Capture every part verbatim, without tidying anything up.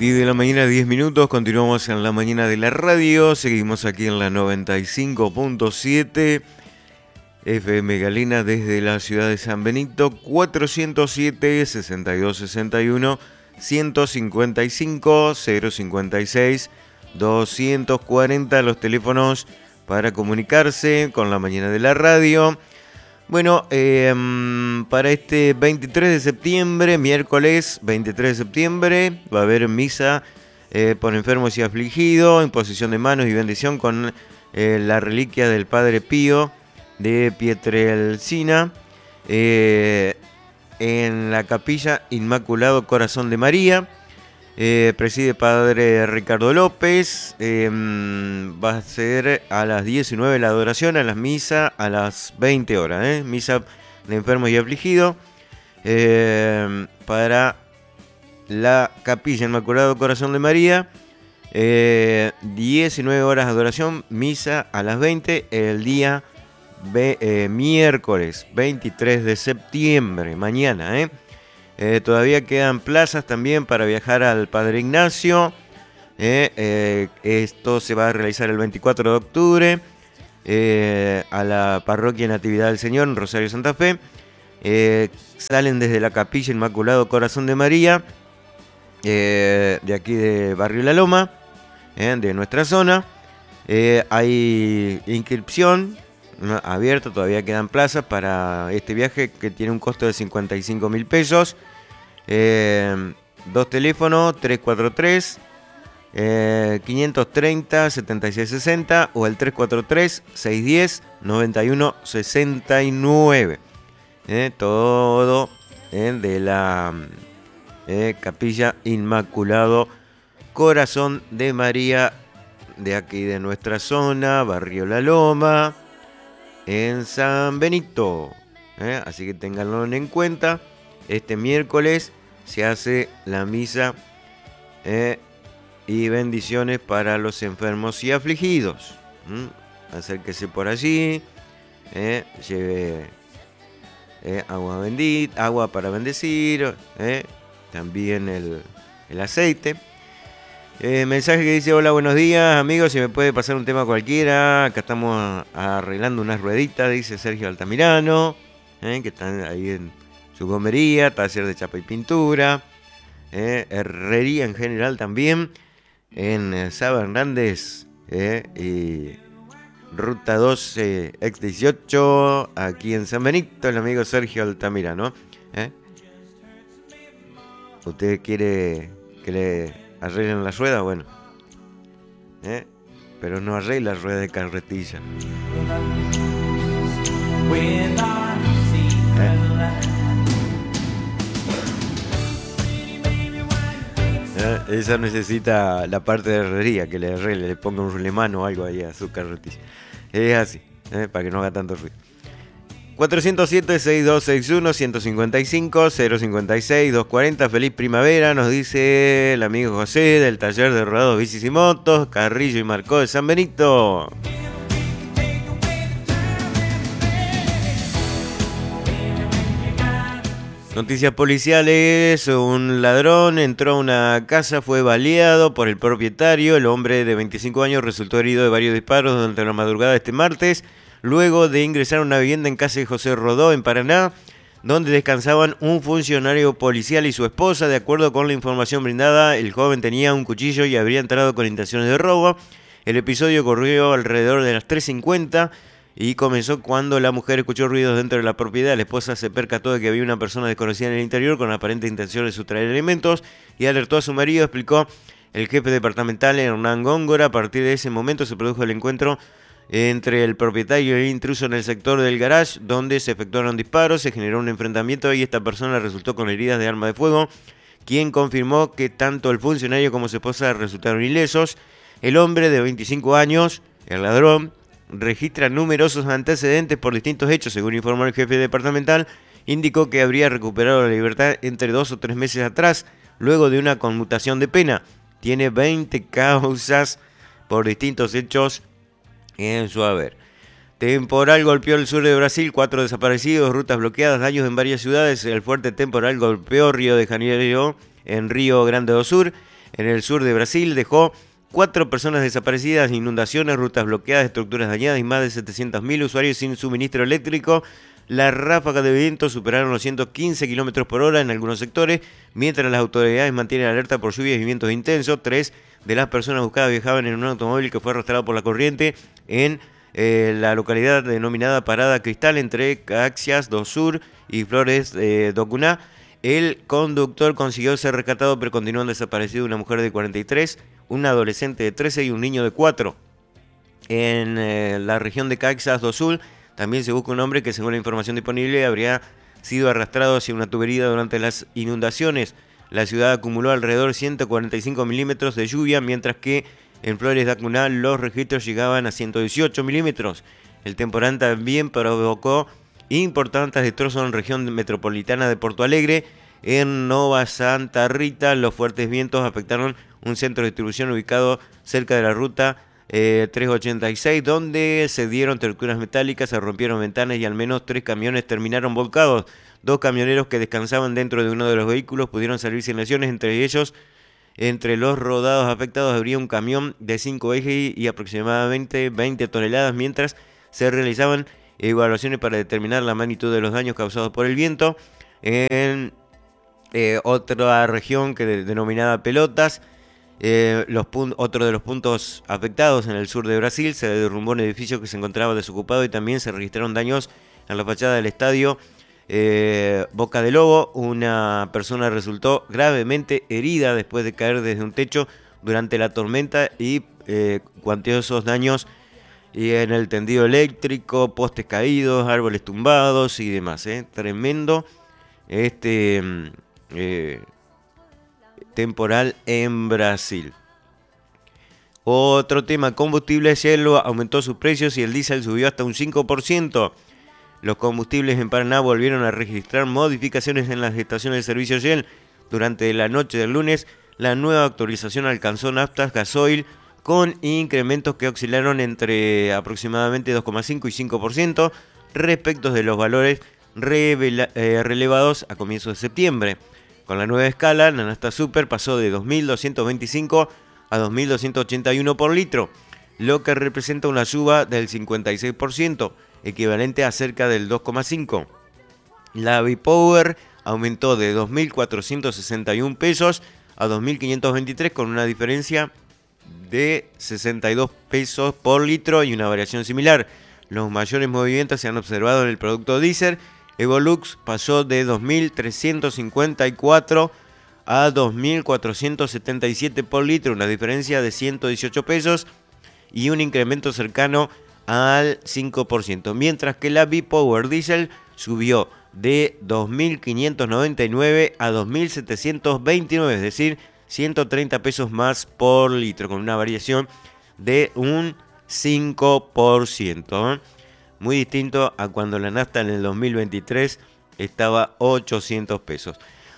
diez de la mañana, diez minutos, continuamos en la mañana de la radio, seguimos aquí en la noventa y cinco punto siete F M Galena desde la ciudad de San Benito, cuatrocientos siete, sesenta y dos sesenta y uno, ciento cincuenta y cinco, cero cincuenta y seis, doscientos cuarenta los teléfonos para comunicarse con la mañana de la radio. Bueno, eh, para este veintitrés de septiembre, miércoles veintitrés de septiembre, va a haber misa eh, por enfermos y afligidos, imposición de manos y bendición con eh, la reliquia del Padre Pío de Pietrelcina, eh, en la capilla Inmaculado Corazón de María. Eh, preside Padre Ricardo López. eh, va a ser a las diecinueve la adoración, a las misa a las veinte horas, eh, misa de enfermos y afligidos, eh, para la capilla Inmaculado Corazón de María. eh, diecinueve horas de adoración, misa a las veinte, el día ve, eh, miércoles veintitrés de septiembre, mañana, eh. Eh, todavía quedan plazas también para viajar al Padre Ignacio. Eh, eh, esto se va a realizar el veinticuatro de octubre eh, a la Parroquia Natividad del Señor en Rosario, Santa Fe. Eh, salen desde la Capilla Inmaculado Corazón de María, eh, de aquí de Barrio La Loma, eh, de nuestra zona. Eh, hay inscripción ¿no? abierta, todavía quedan plazas para este viaje que tiene un costo de cincuenta y cinco mil pesos. Eh, dos teléfonos, tres cuatro tres, eh, quinientos treinta, setenta y seis sesenta o el tres cuatro tres, seiscientos diez, noventa y uno sesenta y nueve. Eh, todo eh, de la eh, Capilla Inmaculado Corazón de María, de aquí de nuestra zona, Barrio La Loma, en San Benito. Eh, así que ténganlo en cuenta. Este miércoles se hace la misa eh, y bendiciones para los enfermos y afligidos. ¿Mm? Acérquese por allí, eh, lleve eh, agua bendita, agua para bendecir, eh, también el, el aceite. Eh, mensaje que dice: hola, buenos días amigos, si me puede pasar un tema cualquiera, acá estamos arreglando unas rueditas, dice Sergio Altamirano, eh, que están ahí en su gomería, taller de chapa y pintura, eh, herrería en general también, en eh, Saba Hernández eh, y Ruta doce, ex dieciocho, aquí en San Benito, el amigo Sergio Altamirano. ¿eh? ¿Usted quiere que le arreglen la rueda? Bueno, ¿eh? pero no arregla rueda de carretilla. ¿Eh? ¿Eh? Esa necesita la parte de herrería, que le arregle, le ponga un rulemán o algo ahí a su carretilla. Es así, ¿eh? para que no haga tanto ruido. cuatrocientos siete, sesenta y dos sesenta y uno, ciento cincuenta y cinco, cero cincuenta y seis, doscientos cuarenta. Feliz primavera, nos dice el amigo José del taller de rodados bicis y motos, Carrillo y Marcó de San Benito. Noticias policiales: un ladrón entró a una casa, fue baleado por el propietario. El hombre de veinticinco años resultó herido de varios disparos durante la madrugada de este martes, luego de ingresar a una vivienda en calle José Rodó, en Paraná, donde descansaban un funcionario policial y su esposa. De acuerdo con la información brindada, el joven tenía un cuchillo y habría entrado con intenciones de robo. El episodio ocurrió alrededor de las tres cincuenta y comenzó cuando la mujer escuchó ruidos dentro de la propiedad. La esposa se percató de que había una persona desconocida en el interior con aparente intención de sustraer elementos y alertó a su marido, explicó el jefe departamental Hernán Góngora. A partir de ese momento se produjo el encuentro entre el propietario y el intruso en el sector del garage, donde se efectuaron disparos, se generó un enfrentamiento y esta persona resultó con heridas de arma de fuego, quien confirmó que tanto el funcionario como su esposa resultaron ilesos. El hombre de veinticinco años, el ladrón, registra numerosos antecedentes por distintos hechos. Según informó el jefe departamental, indicó que habría recuperado la libertad entre dos o tres meses atrás, luego de una conmutación de pena. Tiene veinte causas por distintos hechos en su haber. Temporal golpeó el sur de Brasil, cuatro desaparecidos, rutas bloqueadas, daños en varias ciudades. El fuerte temporal golpeó Río de Janeiro en Río Grande do Sur. en el sur de Brasil dejó cuatro personas desaparecidas, inundaciones, rutas bloqueadas, estructuras dañadas y más de setecientos mil usuarios sin suministro eléctrico. Las ráfagas de viento superaron los ciento quince kilómetros por hora en algunos sectores, mientras las autoridades mantienen alerta por lluvias y vientos intensos. Tres de las personas buscadas viajaban en un automóvil que fue arrastrado por la corriente en eh, la localidad denominada Parada Cristal, entre Caxias do Sur y Flores eh, do Cunha. El conductor consiguió ser rescatado, pero continúan desaparecidos una mujer de cuarenta y tres, un adolescente de trece y un niño de cuatro. En eh, la región de Caxias do Sul también se busca un hombre que, según la información disponible, habría sido arrastrado hacia una tubería durante las inundaciones. La ciudad acumuló alrededor de ciento cuarenta y cinco milímetros de lluvia, mientras que en Flores da Cunha los registros llegaban a ciento dieciocho milímetros. El temporal también provocó importantes destrozos en la región metropolitana de Porto Alegre. En Nova Santa Rita, los fuertes vientos afectaron un centro de distribución ubicado cerca de la ruta eh, trescientos ochenta y seis, donde se dieron estructuras metálicas, se rompieron ventanas y al menos tres camiones terminaron volcados. Dos camioneros que descansaban dentro de uno de los vehículos pudieron salir sin lesiones. Entre ellos, entre los rodados afectados habría un camión de cinco ejes y aproximadamente veinte toneladas, mientras se realizaban evaluaciones para determinar la magnitud de los daños causados por el viento. En eh, otra región que de, denominada Pelotas, eh, los pun- otro de los puntos afectados en el sur de Brasil, se derrumbó un edificio que se encontraba desocupado y también se registraron daños en la fachada del estadio eh, Boca de Lobo. Una persona resultó gravemente herida después de caer desde un techo durante la tormenta y eh, cuantiosos daños y en el tendido eléctrico, postes caídos, árboles tumbados y demás. ¿eh? Tremendo este eh, temporal en Brasil. Otro tema, combustible. Shell aumentó sus precios y el diésel subió hasta un cinco por ciento. Los combustibles en Paraná volvieron a registrar modificaciones en las estaciones de servicio Shell. Durante la noche del lunes, la nueva actualización alcanzó naftas, gasoil, con incrementos que oscilaron entre aproximadamente dos coma cinco y cinco por ciento respecto de los valores revela, eh, relevados a comienzos de septiembre. Con la nueva escala, la nafta super pasó de dos mil doscientos veinticinco a dos mil doscientos ochenta y uno por litro, lo que representa una suba del cincuenta y seis por ciento, equivalente a cerca del dos coma cinco por ciento. La B-Power aumentó de dos mil cuatrocientos sesenta y uno pesos a dos mil quinientos veintitrés, con una diferencia de sesenta y dos pesos por litro y una variación similar. Los mayores movimientos se han observado en el producto diésel. Evolux pasó de dos mil trescientos cincuenta y cuatro a dos mil cuatrocientos setenta y siete por litro, una diferencia de ciento dieciocho pesos y un incremento cercano al cinco por ciento, mientras que la B-Power Diesel subió de dos mil quinientos noventa y nueve a dos mil setecientos veintinueve, es decir, ciento treinta pesos más por litro, con una variación de un cinco por ciento. ¿eh? Muy distinto a cuando la nafta en el dos mil veintitrés estaba ochocientos pesos.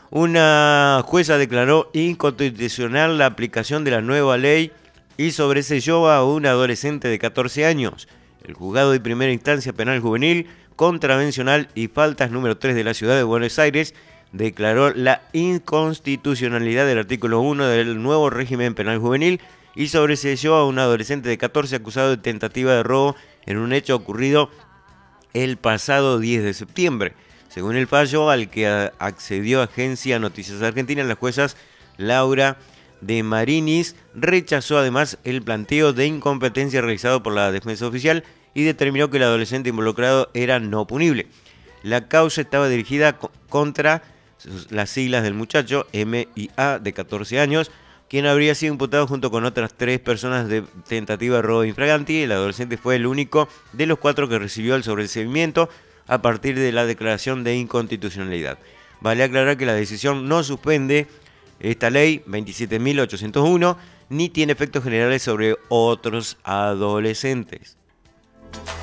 Una jueza declaró inconstitucional la aplicación de la nueva ley y sobreseyó a un adolescente de catorce años. El juzgado de primera instancia penal juvenil, contravencional y faltas número tres de la ciudad de Buenos Aires declaró la inconstitucionalidad del artículo uno del nuevo régimen penal juvenil y sobreseyó a un adolescente de catorce acusado de tentativa de robo en un hecho ocurrido el pasado diez de septiembre. Según el fallo al que accedió Agencia Noticias Argentinas, la jueza Laura de Marinis rechazó además el planteo de incompetencia realizado por la defensa oficial y determinó que el adolescente involucrado era no punible. La causa estaba dirigida co- contra las siglas del muchacho, M y A, de catorce años, quien habría sido imputado junto con otras tres personas de tentativa de robo infraganti. El adolescente fue el único de los cuatro que recibió el sobreseimiento a partir de la declaración de inconstitucionalidad. Vale aclarar que la decisión no suspende esta ley veintisiete mil ochocientos uno ni tiene efectos generales sobre otros adolescentes.